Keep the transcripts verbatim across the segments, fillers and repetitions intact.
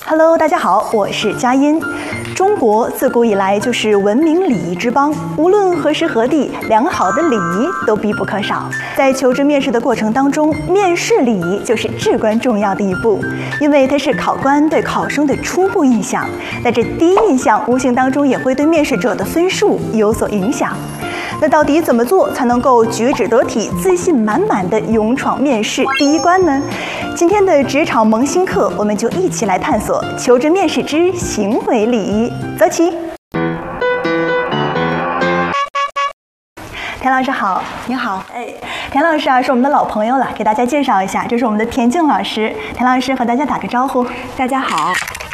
Hello， 大家好，我是佳音。中国自古以来就是文明礼仪之邦，无论何时何地，良好的礼仪都必不可少。在求职面试的过程当中，面试礼仪就是至关重要的一步，因为它是考官对考生的初步印象，那这第一印象无形当中也会对面试者的分数有所影响。那到底怎么做才能够举止得体、自信满满的勇闯面试第一关呢？今天的职场萌新课，我们就一起来探索求职面试之行为礼仪。走起！田老师好。 你好。 哎，田老师啊是我们的老朋友了，给大家介绍一下，这是我们的田静老师。田老师和大家打个招呼。 大家好。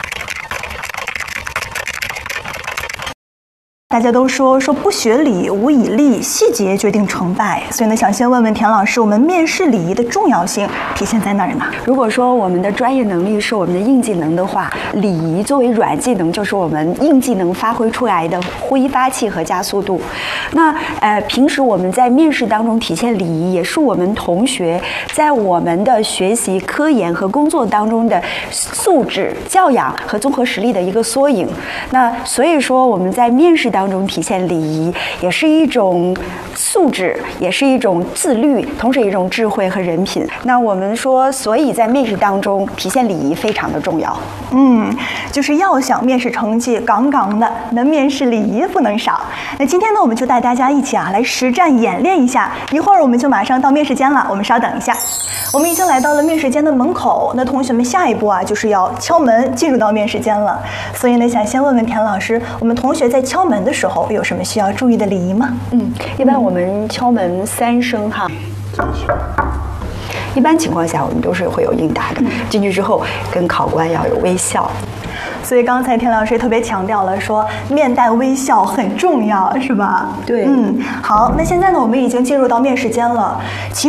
大家都说说不学礼，无以立，细节决定成败。所以呢，想先问问田老师，我们面试礼仪的重要性体现在哪儿呢？ 如果说我们的专业能力是我们的硬技能的话，礼仪作为软技能，就是我们硬技能发挥出来的挥发器和加速度。那呃，平时我们在面试当中体现礼仪，也是我们同学在我们的学习、科研和工作当中的素质、教养和综合实力的一个缩影。那所以说，我们在面试当中当中体现礼仪，也是一种素质，也是一种自律，同时一种智慧和人品。那我们说，所以在面试当中体现礼仪非常的重要。 嗯，就是要想面试成绩杠杠的，那面试礼仪不能少。那今天呢，我们就带大家一起啊来实战演练一下。一会儿我们就马上到面试间了，我们稍等一下。我们已经来到了面试间的门口，那同学们下一步啊就是要敲门进入到面试间了。所以呢，想先问问田老师，我们同学在敲门的时候有什么需要注意的礼仪吗？ 嗯，一般我们敲门三声哈。一般情况下，我们都是会有应答的。进去之后，跟考官要有微笑。 所以刚才田老师也特别强调了，说面带微笑很重要，是吧？ 对。 嗯，好，那现在呢，我们已经进入到面试间了。其